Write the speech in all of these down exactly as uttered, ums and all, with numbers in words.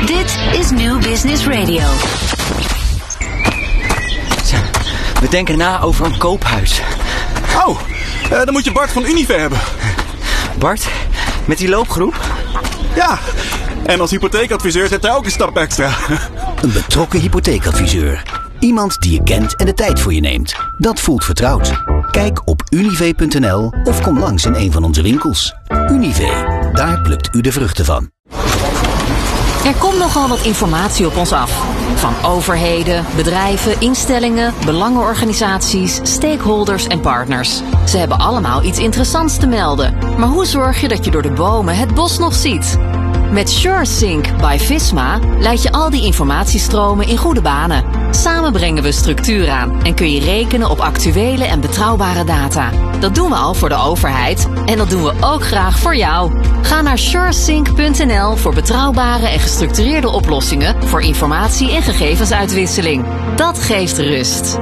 Dit is New Business Radio. We denken na over een koophuis. Oh, uh, dan moet je Bart van Unive hebben. Bart, met die loopgroep? Ja, en als hypotheekadviseur zet hij ook een stap extra. Een betrokken hypotheekadviseur. Iemand die je kent en de tijd voor je neemt. Dat voelt vertrouwd. Kijk op unive punt n l of kom langs in een van onze winkels. Unive, daar plukt u de vruchten van. Er komt nogal wat informatie op ons af. Van overheden, bedrijven, instellingen, belangenorganisaties, stakeholders en partners. Ze hebben allemaal iets interessants te melden. Maar hoe zorg je dat je door de bomen het bos nog ziet? Met SureSync by Visma leid je al die informatiestromen in goede banen. Samen brengen we structuur aan en kun je rekenen op actuele en betrouwbare data. Dat doen we al voor de overheid en dat doen we ook graag voor jou. Ga naar suresync punt n l voor betrouwbare en gestructureerde oplossingen voor informatie- en gegevensuitwisseling. Dat geeft rust.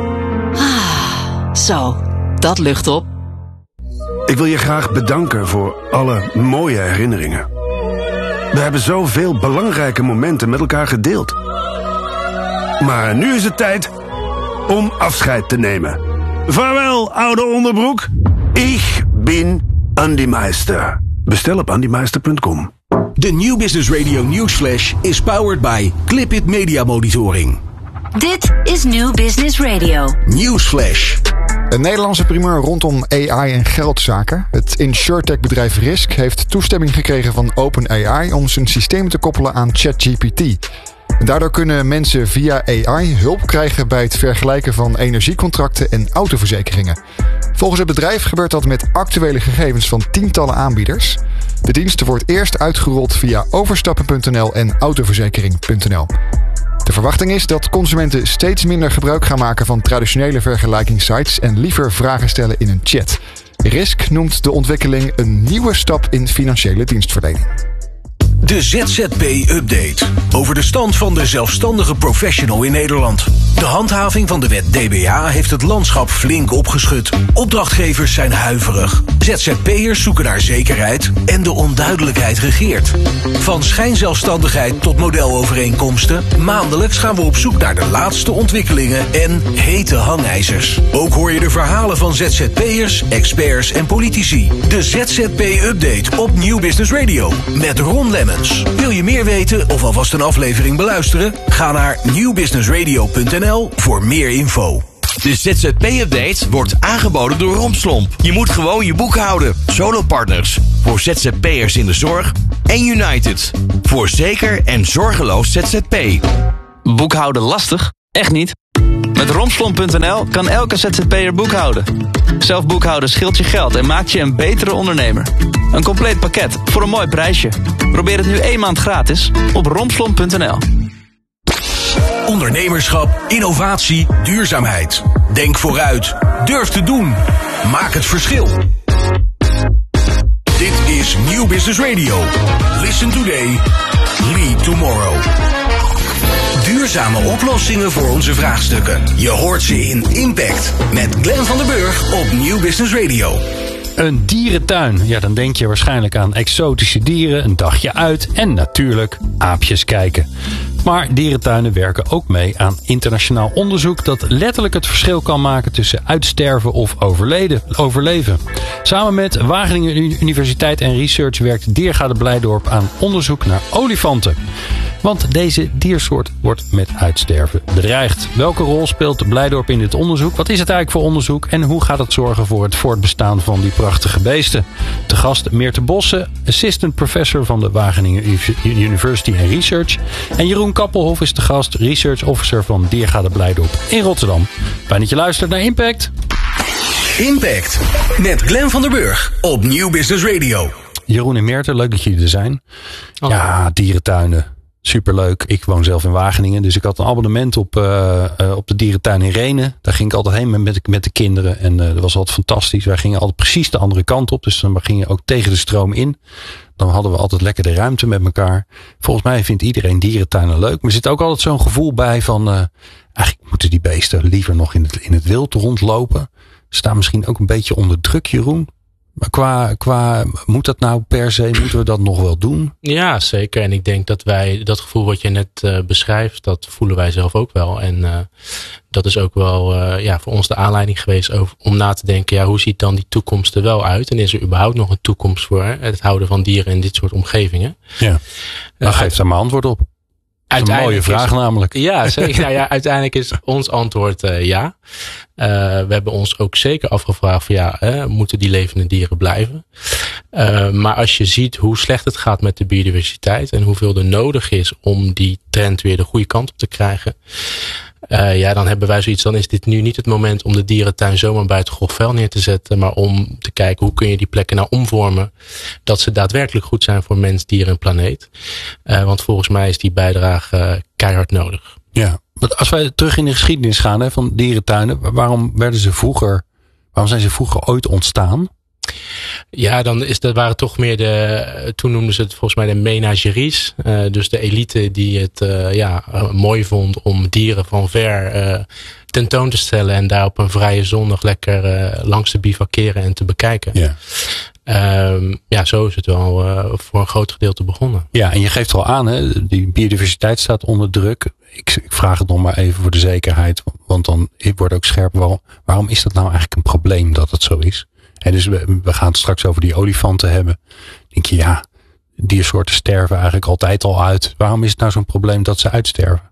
Ah, zo, dat lucht op. Ik wil je graag bedanken voor alle mooie herinneringen. We hebben zoveel belangrijke momenten met elkaar gedeeld. Maar nu is het tijd om afscheid te nemen. Vaarwel, oude onderbroek. Ik ben Andy Meister. Bestel op andy meister punt com. De New Business Radio Newsflash is powered by Clipit Media Monitoring. Dit is New Business Radio. Newsflash. Een Nederlandse primeur rondom A I en geldzaken. Het insurtech-bedrijf Risk heeft toestemming gekregen van OpenAI om zijn systeem te koppelen aan ChatGPT. Daardoor kunnen mensen via A I hulp krijgen bij het vergelijken van energiecontracten en autoverzekeringen. Volgens het bedrijf gebeurt dat met actuele gegevens van tientallen aanbieders. De dienst wordt eerst uitgerold via overstappen punt n l en autoverzekering punt n l. De verwachting is dat consumenten steeds minder gebruik gaan maken van traditionele vergelijkingssites en liever vragen stellen in een chat. Risk noemt de ontwikkeling een nieuwe stap in financiële dienstverlening. De Z Z P-update. Over de stand van de zelfstandige professional in Nederland. De handhaving van de wet D B A heeft het landschap flink opgeschud. Opdrachtgevers zijn huiverig. Z Z P'ers zoeken naar zekerheid en de onduidelijkheid regeert. Van schijnzelfstandigheid tot modelovereenkomsten. Maandelijks gaan we op zoek naar de laatste ontwikkelingen en hete hangijzers. Ook hoor je de verhalen van Z Z P'ers, experts en politici. De Z Z P-update op New Business Radio. Met Ron Lemmens. Wil je meer weten of alvast een aflevering beluisteren? Ga naar nieuw business radio punt n l voor meer info. De Z Z P-update wordt aangeboden door Rompslomp. Je moet gewoon je boek houden. Solopartners voor Z Z P'ers in de zorg en United voor zeker en zorgeloos Z Z P. Boekhouden lastig? Echt niet. Met rompslomp punt n l kan elke Z Z P'er boekhouden. Zelf boekhouden scheelt je geld en maakt je een betere ondernemer. Een compleet pakket voor een mooi prijsje. Probeer het nu één maand gratis op rompslomp punt n l. Ondernemerschap, innovatie, duurzaamheid. Denk vooruit. Durf te doen. Maak het verschil. Dit is New Business Radio. Listen today. Lead tomorrow. Duurzame oplossingen voor onze vraagstukken. Je hoort ze in Impact met Glenn van der Burg op New Business Radio. Een dierentuin. Ja, dan denk je waarschijnlijk aan exotische dieren, een dagje uit en natuurlijk aapjes kijken. Maar dierentuinen werken ook mee aan internationaal onderzoek dat letterlijk het verschil kan maken tussen uitsterven of overleden, overleven. Samen met Wageningen Universiteit en Research werkt Diergaarde Blijdorp aan onderzoek naar olifanten. Want deze diersoort wordt met uitsterven bedreigd. Welke rol speelt Blijdorp in dit onderzoek? Wat is het eigenlijk voor onderzoek? En hoe gaat het zorgen voor het voortbestaan van die prachtige beesten? Te gast Meerte Bossen, assistant professor van de Wageningen University and Research. En Jeroen Kappelhof is de gast, research officer van Diergaarde Blijdorp in Rotterdam. Fijn dat je luistert naar Impact. Impact met Glenn van der Burg op New Business Radio. Jeroen en Meerte, leuk dat jullie er zijn. Oh. Ja, dierentuinen. Superleuk. Ik woon zelf in Wageningen. Dus ik had een abonnement op, uh, uh, op de dierentuin in Renen. Daar ging ik altijd heen met, met, met de kinderen. En uh, dat was altijd fantastisch. Wij gingen altijd precies de andere kant op. Dus dan gingen we ook tegen de stroom in. Dan hadden we altijd lekker de ruimte met elkaar. Volgens mij vindt iedereen dierentuinen leuk. Maar er zit ook altijd zo'n gevoel bij van... Uh, eigenlijk moeten die beesten liever nog in het, in het wild rondlopen. Staan misschien ook een beetje onder druk, Jeroen. Maar qua, qua, moet dat nou per se, moeten we dat nog wel doen? Ja, zeker. En ik denk dat wij, dat gevoel wat je net uh, beschrijft, dat voelen wij zelf ook wel. En uh, dat is ook wel uh, ja, voor ons de aanleiding geweest over, om na te denken, ja, hoe ziet dan die toekomst er wel uit? En is er überhaupt nog een toekomst voor hè, het houden van dieren in dit soort omgevingen? Ja, dan uh, geeft daar maar antwoord op. Dat is een mooie vraag is, namelijk. Ja, zeker. nou ja, uiteindelijk is ons antwoord uh, ja. Uh, we hebben ons ook zeker afgevraagd van ja, hè, moeten die levende dieren blijven? Uh, maar als je ziet hoe slecht het gaat met de biodiversiteit en hoeveel er nodig is om die trend weer de goede kant op te krijgen. Uh, ja, dan hebben wij zoiets, dan is dit nu niet het moment om de dierentuin zomaar buiten grof vuil neer te zetten, maar om te kijken hoe kun je die plekken nou omvormen dat ze daadwerkelijk goed zijn voor mens, dier en planeet. Uh, want volgens mij is die bijdrage uh, keihard nodig. Ja, want als wij terug in de geschiedenis gaan hè, van dierentuinen, waarom werden ze vroeger, waarom zijn ze vroeger ooit ontstaan? Ja, dan is dat waren toch meer de, toen noemden ze het volgens mij de menageries. Uh, dus de elite die het uh, ja, uh, mooi vond om dieren van ver uh, tentoon te stellen en daar op een vrije zondag lekker uh, langs te bivakeren en te bekijken. Ja. Um, ja, zo is het wel uh, voor een groot gedeelte begonnen. Ja, en je geeft er al aan, hè, die biodiversiteit staat onder druk. Ik, ik vraag het nog maar even voor de zekerheid, want dan wordt ook scherp. Waarom, waarom is dat nou eigenlijk een probleem dat het zo is? En dus we, we gaan het straks over die olifanten hebben. Dan denk je, ja, diersoorten sterven eigenlijk altijd al uit. Waarom is het nou zo'n probleem dat ze uitsterven?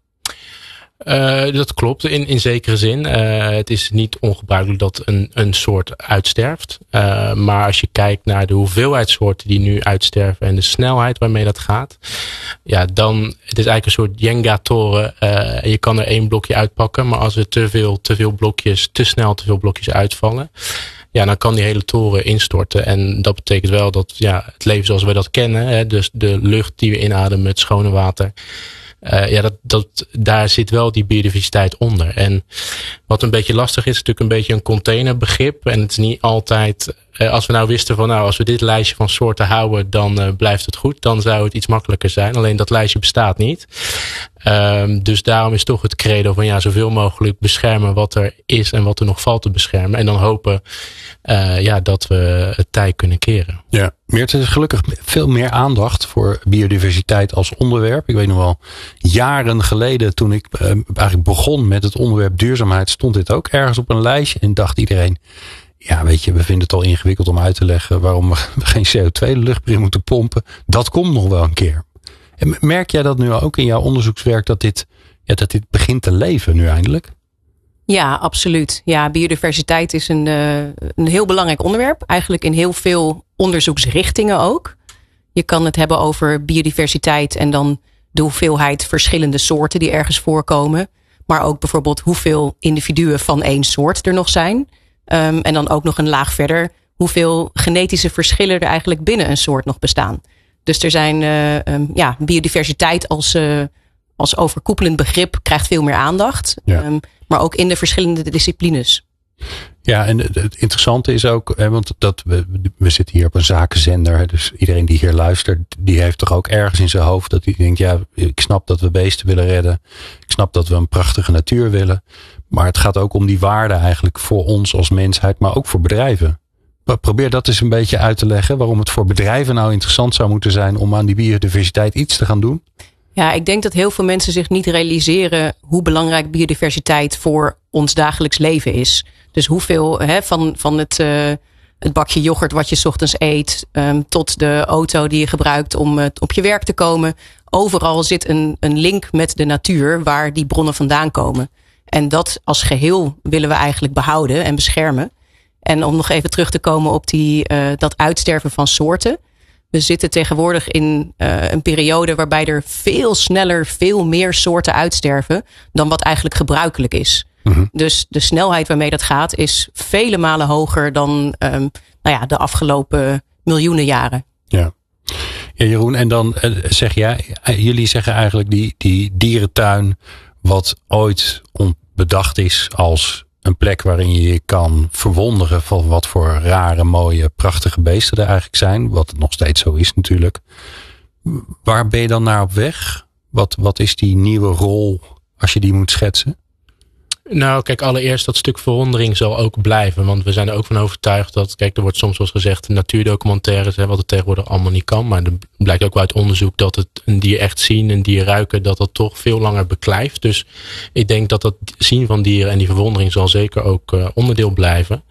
Uh, dat klopt in, in zekere zin. Uh, het is niet ongebruikelijk dat een, een soort uitsterft. Uh, maar als je kijkt naar de hoeveelheid soorten die nu uitsterven en de snelheid waarmee dat gaat. Ja, dan, het is eigenlijk een soort Jenga-toren. Uh, je kan er één blokje uitpakken, maar als er te veel, te veel blokjes, te snel te veel blokjes uitvallen. Ja, dan kan die hele toren instorten. En dat betekent wel dat ja, het leven zoals we dat kennen, hè, dus de lucht die we inademen, het schone water. Uh, ja, dat, dat, daar zit wel die biodiversiteit onder. En wat een beetje lastig is, is natuurlijk een beetje een containerbegrip. En het is niet altijd, uh, als we nou wisten van nou, als we dit lijstje van soorten houden, dan uh, blijft het goed. Dan zou het iets makkelijker zijn. Alleen dat lijstje bestaat niet. Um, dus daarom is toch het credo van ja, zoveel mogelijk beschermen wat er is en wat er nog valt te beschermen. En dan hopen uh, ja, dat we het tij kunnen keren. Ja, Meert, er is gelukkig veel meer aandacht voor biodiversiteit als onderwerp. Ik weet nog wel, jaren geleden toen ik uh, eigenlijk begon met het onderwerp duurzaamheid, stond dit ook ergens op een lijstje en dacht iedereen, ja weet je, we vinden het al ingewikkeld om uit te leggen waarom we geen C O twee de lucht in moeten pompen. Dat komt nog wel een keer. En merk jij dat nu ook in jouw onderzoekswerk dat dit, ja, dat dit begint te leven nu eindelijk? Ja, absoluut. Ja, biodiversiteit is een, uh, een heel belangrijk onderwerp. Eigenlijk in heel veel onderzoeksrichtingen ook. Je kan het hebben over biodiversiteit en dan de hoeveelheid verschillende soorten die ergens voorkomen. Maar ook bijvoorbeeld hoeveel individuen van één soort er nog zijn. Um, en dan ook nog een laag verder hoeveel genetische verschillen er eigenlijk binnen een soort nog bestaan. Dus er zijn uh, um, ja, biodiversiteit als, uh, als overkoepelend begrip krijgt veel meer aandacht. Ja. Um, maar ook in de verschillende disciplines. Ja, en het interessante is ook, hè, want dat we, we zitten hier op een zakenzender. Dus iedereen die hier luistert, die heeft toch ook ergens in zijn hoofd dat hij denkt, ja, ik snap dat we beesten willen redden. Ik snap dat we een prachtige natuur willen. Maar het gaat ook om die waarde eigenlijk voor ons als mensheid, maar ook voor bedrijven. Probeer dat eens een beetje uit te leggen. Waarom het voor bedrijven nou interessant zou moeten zijn om aan die biodiversiteit iets te gaan doen. Ja, ik denk dat heel veel mensen zich niet realiseren hoe belangrijk biodiversiteit voor ons dagelijks leven is. Dus hoeveel hè, van, van het, uh, het bakje yoghurt wat je 's ochtends eet, um, tot de auto die je gebruikt om uh, op je werk te komen. Overal zit een, een link met de natuur waar die bronnen vandaan komen. En dat als geheel willen we eigenlijk behouden en beschermen. En om nog even terug te komen op die, uh, dat uitsterven van soorten. We zitten tegenwoordig in uh, een periode waarbij er veel sneller, veel meer soorten uitsterven dan wat eigenlijk gebruikelijk is. Mm-hmm. Dus de snelheid waarmee dat gaat is vele malen hoger dan um, nou ja, de afgelopen miljoenen jaren. Ja. Ja, Jeroen, en dan uh, zeg jij, uh, jullie zeggen eigenlijk die, die dierentuin wat ooit bedacht is als een plek waarin je je kan verwonderen van wat voor rare, mooie, prachtige beesten er eigenlijk zijn. Wat nog steeds zo is natuurlijk. Waar ben je dan naar op weg? Wat, wat is die nieuwe rol als je die moet schetsen? Nou, kijk, allereerst dat stuk verwondering zal ook blijven. Want we zijn er ook van overtuigd dat, kijk, er wordt soms wel eens gezegd, natuurdocumentaires, hè, wat het tegenwoordig allemaal niet kan. Maar er blijkt ook wel uit onderzoek dat het een dier echt zien, een dier ruiken, dat dat toch veel langer beklijft. Dus ik denk dat dat zien van dieren en die verwondering zal zeker ook uh, onderdeel blijven.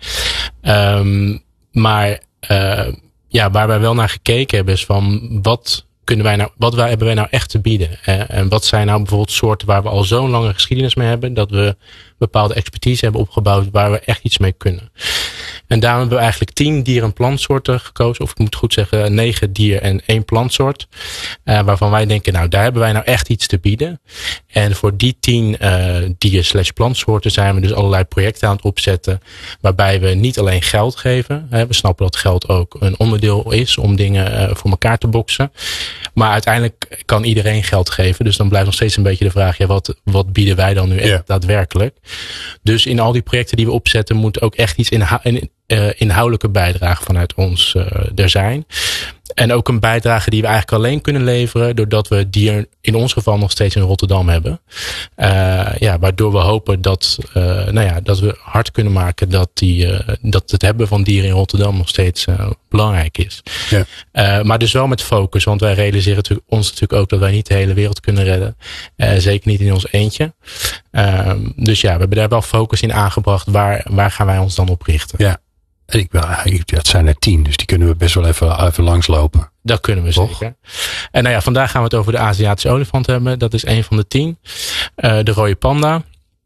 Um, maar uh, ja, waar wij wel naar gekeken hebben is van wat kunnen wij nou, wat wij, hebben wij nou echt te bieden? Eh, en wat zijn nou bijvoorbeeld soorten waar we al zo'n lange geschiedenis mee hebben, dat we bepaalde expertise hebben opgebouwd waar we echt iets mee kunnen. En daarom hebben we eigenlijk tien dier- en plantsoorten gekozen. Of ik moet goed zeggen, negen dier- en één plantsoort. Uh, waarvan wij denken, nou daar hebben wij nou echt iets te bieden. En voor die tien uh, dier- slash plantsoorten zijn we dus allerlei projecten aan het opzetten. Waarbij we niet alleen geld geven. Hè, we snappen dat geld ook een onderdeel is om dingen uh, voor elkaar te boksen. Maar uiteindelijk kan iedereen geld geven. Dus dan blijft nog steeds een beetje de vraag, ja, wat, wat bieden wij dan nu echt yeah. daadwerkelijk? Dus in al die projecten die we opzetten moet ook echt iets inha- in, uh, inhoudelijke bijdrage vanuit ons uh, er zijn. En ook een bijdrage die we eigenlijk alleen kunnen leveren doordat we die in ons geval nog steeds in Rotterdam hebben. Uh, ja, waardoor we hopen dat, uh, nou ja, dat we hard kunnen maken dat, die, uh, dat het hebben van dieren in Rotterdam nog steeds uh, belangrijk is. Ja. Uh, maar dus wel met focus, want wij realiseren natuurlijk, ons natuurlijk ook dat wij niet de hele wereld kunnen redden. Uh, zeker niet in ons eentje. Uh, dus ja, we hebben daar wel focus in aangebracht. Waar, waar gaan wij ons dan op richten? Ja. En ik, het zijn er tien, dus die kunnen we best wel even, even langslopen. Dat kunnen we Toch? zeker. En nou ja, vandaag gaan we het over de Aziatische olifant hebben. Dat is een van de tien. Uh, de rode panda.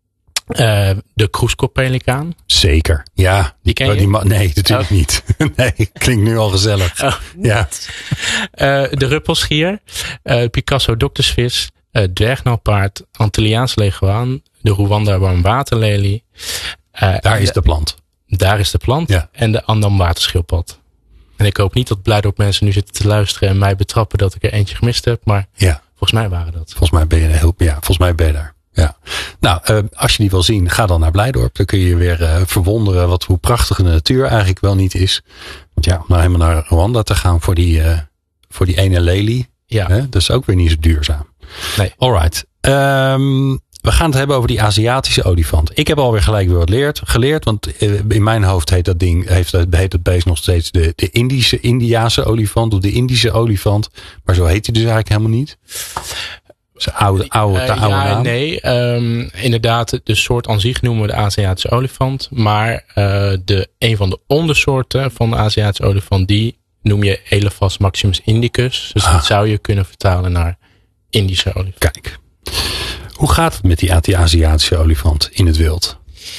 Uh, de kroeskoppelikaan. Zeker, ja. Die ken je? Die ma- nee, natuurlijk oh. niet. Nee, klinkt nu al gezellig. Oh, ja. Uh, de ruppelschier. Uh, Picasso doktersvis. Uh, dwergnauwpaard. Antilliaans leguaan. De Rwanda warmwaterlelie. Uh, Daar is de plant. Daar is de plant ja. en de Andam waterschildpad. En ik hoop niet dat Blijdorp mensen nu zitten te luisteren en mij betrappen dat ik er eentje gemist heb. Maar ja. volgens mij waren dat. Volgens mij ben je heel, ja, volgens mij ben je daar. Ja. Nou, uh, als je die wil zien, ga dan naar Blijdorp. Dan kun je je weer uh, verwonderen wat hoe prachtig de natuur eigenlijk wel niet is. Want ja, om nou helemaal naar Rwanda te gaan voor die, uh, voor die ene lelie. Ja. Hè, dat is ook weer niet zo duurzaam. Nee. Alright. Um, We gaan het hebben over die Aziatische olifant. Ik heb alweer gelijk weer wat leerd, geleerd. Want in mijn hoofd heet dat ding, heeft, heet het beest nog steeds de, de Indische, Indiase olifant. Of de Indische olifant. Maar zo heet hij dus eigenlijk helemaal niet. Zijn oude, oude, uh, oude ja, naam. Nee, um, inderdaad, de soort aan zich noemen we de Aziatische olifant. Maar uh, de, een van de ondersoorten van de Aziatische olifant, die noem je Elephas maximus indicus. Dus ah. dat zou je kunnen vertalen naar Indische olifant. Kijk. Hoe gaat het met die Aziatische olifant in het wild?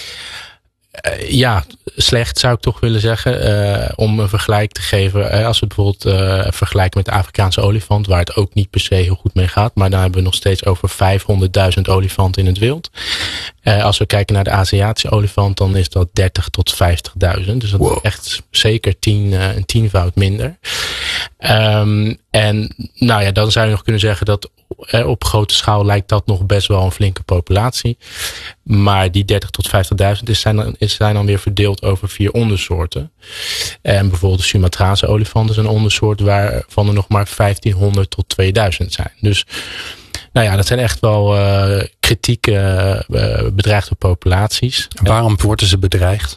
Uh, ja, slecht zou ik toch willen zeggen. Uh, om een vergelijk te geven. Uh, als we het bijvoorbeeld uh, vergelijken met de Afrikaanse olifant. Waar het ook niet per se heel goed mee gaat. Maar dan hebben we nog steeds over vijfhonderdduizend olifanten in het wild. Uh, als we kijken naar de Aziatische olifant. Dan is dat dertig tot vijftigduizend. Dus dat wow. is echt zeker tien, uh, een tienvoud minder. Um, en nou ja, dan zou je nog kunnen zeggen dat eh, op grote schaal lijkt dat nog best wel een flinke populatie. Maar die dertig tot vijftigduizend is zijn, dan, is zijn dan weer verdeeld over vier ondersoorten. En bijvoorbeeld de Sumatraanse olifant is een ondersoort waarvan er nog maar vijftienhonderd tot tweeduizend zijn. Dus nou ja, dat zijn echt wel uh, kritieke uh, bedreigde populaties. En waarom worden ze bedreigd?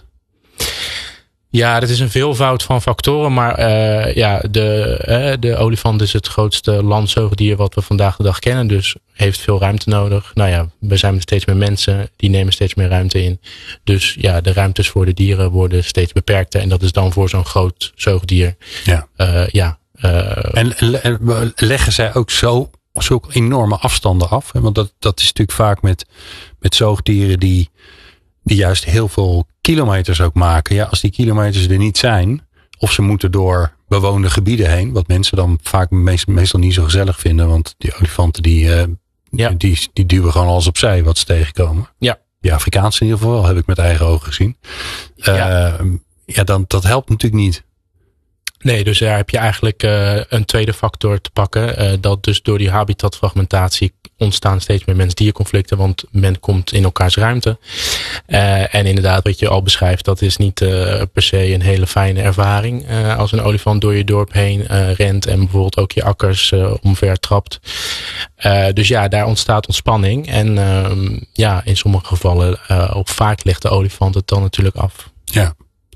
Ja, dat is een veelvoud van factoren. Maar uh, ja, de, uh, de olifant is het grootste landzoogdier wat we vandaag de dag kennen. Dus heeft veel ruimte nodig. Nou ja, we zijn met steeds meer mensen. Die nemen steeds meer ruimte in. Dus ja, de ruimtes voor de dieren worden steeds beperkter. En dat is dan voor zo'n groot zoogdier. Ja. Uh, ja uh, en, en leggen zij ook zo zulke enorme afstanden af? Want dat, dat is natuurlijk vaak met, met zoogdieren die... die juist heel veel kilometers ook maken. Ja, als die kilometers er niet zijn, of ze moeten door bewoonde gebieden heen, wat mensen dan vaak meest, meestal niet zo gezellig vinden, want die olifanten die, uh, ja. die, die duwen gewoon alles opzij wat ze tegenkomen. Ja. Die Afrikaanse in ieder geval wel, heb ik met eigen ogen gezien. Ja, uh, ja dan, dat helpt natuurlijk niet. Nee, dus daar heb je eigenlijk uh, een tweede factor te pakken. Uh, dat dus door die habitatfragmentatie ontstaan steeds meer mens-dierconflicten. Want men komt in elkaars ruimte. Uh, en inderdaad, wat je al beschrijft, dat is niet uh, per se een hele fijne ervaring. Uh, als een olifant door je dorp heen uh, rent en bijvoorbeeld ook je akkers uh, omver trapt. Uh, dus ja, daar ontstaat ontspanning. En uh, ja, in sommige gevallen, uh, ook vaak legt de olifant het dan natuurlijk af. Ja.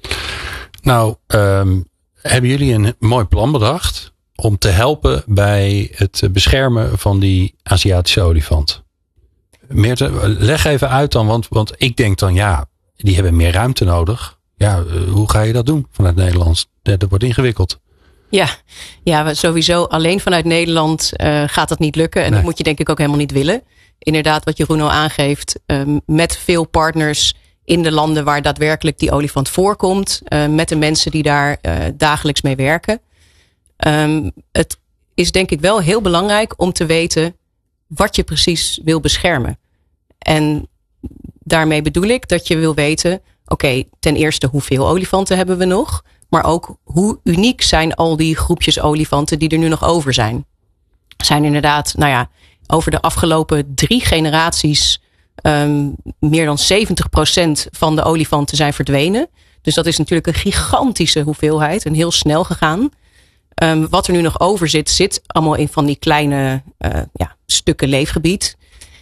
Nou, um, hebben jullie een mooi plan bedacht om te helpen bij het beschermen van die Aziatische olifant? Meerte, leg even uit dan, want, want ik denk dan ja, die hebben meer ruimte nodig. Ja, hoe ga je dat doen vanuit Nederland? Dat wordt ingewikkeld. Ja, ja, sowieso alleen vanuit Nederland uh, gaat dat niet lukken. En nee. Dat moet je denk ik ook helemaal niet willen. Inderdaad, wat Jeroen al aangeeft, um, met veel partners in de landen waar daadwerkelijk die olifant voorkomt. Uh, met de mensen die daar uh, dagelijks mee werken. Um, het is denk ik wel heel belangrijk om te weten wat je precies wil beschermen. En daarmee bedoel ik dat je wil weten, oké, okay, ten eerste hoeveel olifanten hebben we nog? Maar ook hoe uniek zijn al die groepjes olifanten die er nu nog over zijn. Zijn inderdaad, nou ja, over de afgelopen drie generaties um, meer dan zeventig procent van de olifanten zijn verdwenen. Dus dat is natuurlijk een gigantische hoeveelheid en heel snel gegaan. Um, wat er nu nog over zit, zit allemaal in van die kleine uh, ja, stukken leefgebied.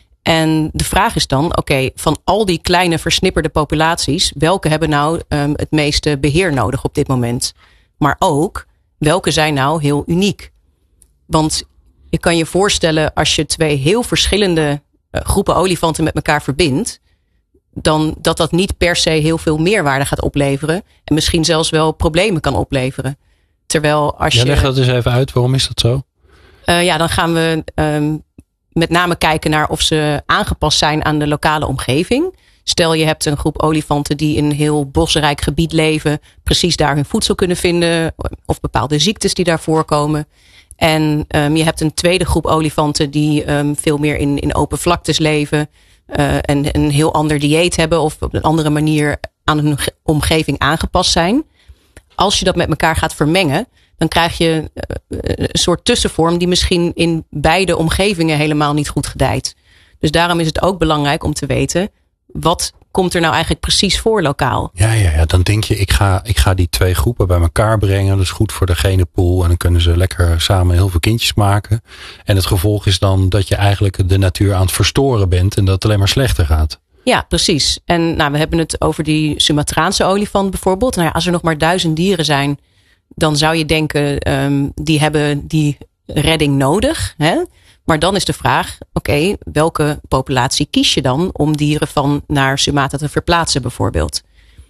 En de vraag is dan, oké, okay, van al die kleine versnipperde populaties, welke hebben nou um, het meeste beheer nodig op dit moment? Maar ook, welke zijn nou heel uniek? Want je kan je voorstellen, als je twee heel verschillende uh, groepen olifanten met elkaar verbindt, dan dat dat niet per se heel veel meerwaarde gaat opleveren. En misschien zelfs wel problemen kan opleveren. Terwijl als ja, je... leg dat eens even uit, waarom is dat zo? Uh, ja, dan gaan we um, met name kijken naar of ze aangepast zijn aan de lokale omgeving. Stel je hebt een groep olifanten die in een heel bosrijk gebied leven, precies daar hun voedsel kunnen vinden, of bepaalde ziektes die daar voorkomen. En um, je hebt een tweede groep olifanten die um, veel meer in, in open vlaktes leven, uh, en een heel ander dieet hebben of op een andere manier aan hun omgeving aangepast zijn. Als je dat met elkaar gaat vermengen, dan krijg je een soort tussenvorm die misschien in beide omgevingen helemaal niet goed gedijt. Dus daarom is het ook belangrijk om te weten, wat komt er nou eigenlijk precies voor lokaal? Ja, ja, ja. Dan denk je, ik ga, ik ga die twee groepen bij elkaar brengen. Dat is goed voor de genenpool. En dan kunnen ze lekker samen heel veel kindjes maken. En het gevolg is dan dat je eigenlijk de natuur aan het verstoren bent en dat het alleen maar slechter gaat. Ja, precies. En nou, we hebben het over die Sumatraanse olifant bijvoorbeeld. Nou ja, als er nog maar duizend dieren zijn, dan zou je denken, um, die hebben die redding nodig. Hè? Maar dan is de vraag, oké, okay, welke populatie kies je dan om dieren van naar Sumatra te verplaatsen bijvoorbeeld?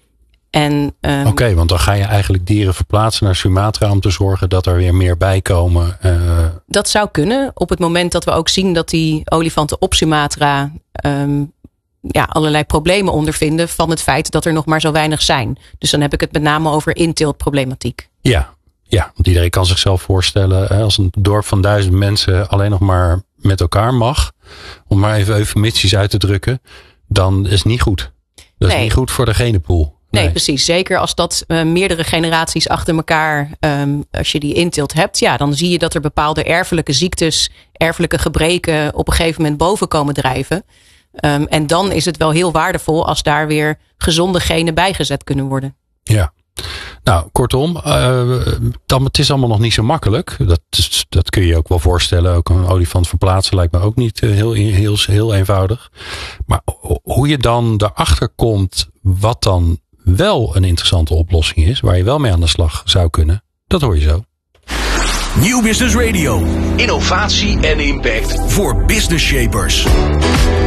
Um, Oké, okay, want dan ga je eigenlijk dieren verplaatsen naar Sumatra om te zorgen dat er weer meer bij komen. Uh... Dat zou kunnen. Op het moment dat we ook zien dat die olifanten op Sumatra um, ja, allerlei problemen ondervinden van het feit dat er nog maar zo weinig zijn. Dus dan heb ik het met name over inteeltproblematiek. Ja, ja, want iedereen kan zichzelf voorstellen, als een dorp van duizend mensen alleen nog maar met elkaar mag, om maar even eufemistisch uit te drukken, dan is het niet goed. Dat is nee. niet goed voor de genenpool. Nee, nee, precies. Zeker als dat uh, meerdere generaties achter elkaar, um, als je die inteelt hebt, ja, dan zie je dat er bepaalde erfelijke ziektes, erfelijke gebreken op een gegeven moment boven komen drijven. Um, en dan is het wel heel waardevol als daar weer gezonde genen bijgezet kunnen worden. Ja. Nou, kortom, uh, dan, het is allemaal nog niet zo makkelijk. Dat, is, dat kun je je ook wel voorstellen. Ook een olifant verplaatsen lijkt me ook niet uh, heel, heel, heel eenvoudig. Maar hoe je dan erachter komt wat dan wel een interessante oplossing is, waar je wel mee aan de slag zou kunnen, dat hoor je zo. Nieuw Business Radio. Innovatie en impact voor business shapers.